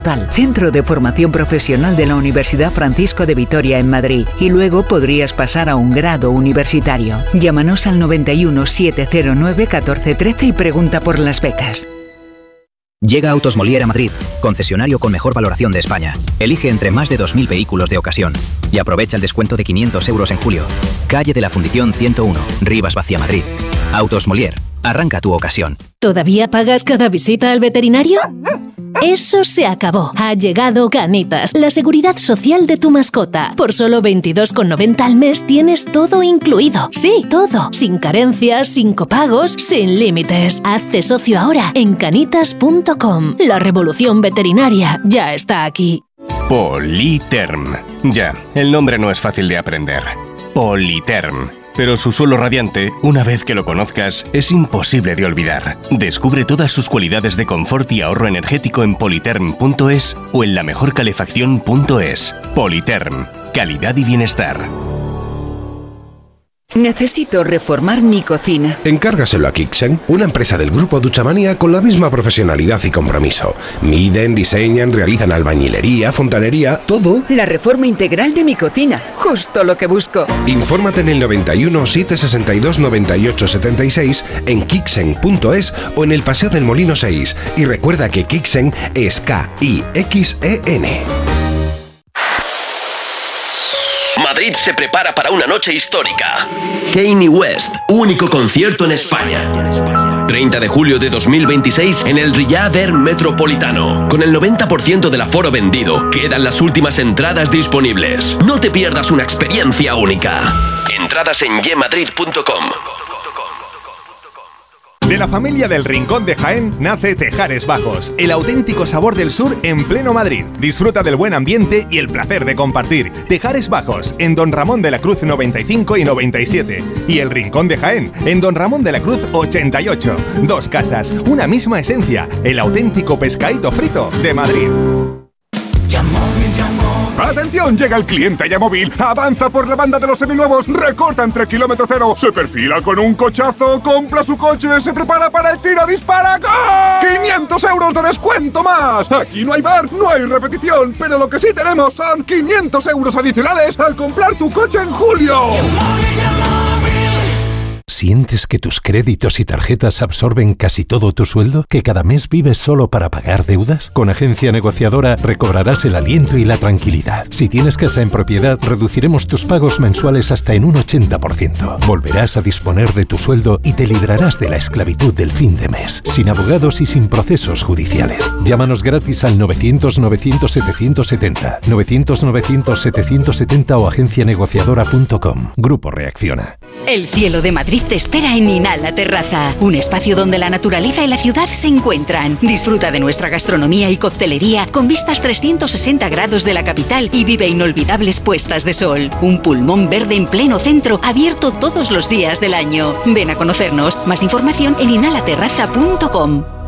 Centro de Formación Profesional de la Universidad Francisco de Vitoria en Madrid. Y luego podrías pasar a un grado universitario. Llámanos al 91 709 1413 y pregunta por las becas. Llega Autos Molière a Madrid, concesionario con mejor valoración de España. Elige entre más de 2.000 vehículos de ocasión y aprovecha el descuento de 500 euros en julio. Calle de la Fundición 101, Rivas Vacía, Madrid. Autos Molière, arranca tu ocasión. ¿Todavía pagas cada visita al veterinario? Eso se acabó. Ha llegado Canitas, la seguridad social de tu mascota. Por solo 22,90 al mes tienes todo incluido. Sí, todo. Sin carencias, sin copagos, sin límites. Hazte socio ahora en canitas.com. La revolución veterinaria ya está aquí. Polyterm. Ya, el nombre no es fácil de aprender. Polyterm. Pero su suelo radiante, una vez que lo conozcas, es imposible de olvidar. Descubre todas sus cualidades de confort y ahorro energético en polyterm.es o en lamejorcalefacción.es. Polyterm. Calidad y bienestar. Necesito reformar mi cocina. Encárgaselo a Kixen, una empresa del grupo Duchamania con la misma profesionalidad y compromiso. Miden, diseñan, realizan albañilería, fontanería, todo. La reforma integral de mi cocina, justo lo que busco. Infórmate en el 91 762 98 76 en kixen.es o en el Paseo del Molino 6. Y recuerda que Kixen es K-I-X-E-N. Madrid se prepara para una noche histórica. Kanye West, único concierto en España. 30 de julio de 2026 en el Riyadh Air Metropolitano. Con el 90% del aforo vendido, quedan las últimas entradas disponibles. No te pierdas una experiencia única. Entradas en yemadrid.com. De la familia del Rincón de Jaén nace Tejares Bajos, el auténtico sabor del sur en pleno Madrid. Disfruta del buen ambiente y el placer de compartir. Tejares Bajos, en Don Ramón de la Cruz 95 y 97. Y el Rincón de Jaén, en Don Ramón de la Cruz 88. Dos casas, una misma esencia. El auténtico pescadito frito de Madrid. ¡Atención! Llega el cliente Yamóvil. Avanza por la banda de los seminuevos. Recorta entre kilómetro cero. Se perfila con un cochazo. Compra su coche. Se prepara para el tiro. ¡Dispara! ¡Gol! 500 euros de descuento más. Aquí no hay bar, no hay repetición. Pero lo que sí tenemos son 500 euros adicionales al comprar tu coche en julio. ¿Sientes que tus créditos y tarjetas absorben casi todo tu sueldo? ¿Que cada mes vives solo para pagar deudas? Con Agencia Negociadora recobrarás el aliento y la tranquilidad. Si tienes casa en propiedad, reduciremos tus pagos mensuales hasta en un 80%. Volverás a disponer de tu sueldo y te librarás de la esclavitud del fin de mes, sin abogados y sin procesos judiciales. Llámanos gratis al 900-900-770, 900-900-770 o agencianegociadora.com. Grupo Reacciona. El cielo de Madrid te espera en Inala Terraza, un espacio donde la naturaleza y la ciudad se encuentran. Disfruta de nuestra gastronomía y coctelería con vistas 360 grados de la capital y vive inolvidables puestas de sol. Un pulmón verde en pleno centro, abierto todos los días del año. Ven a conocernos. Más información en inalaterraza.com.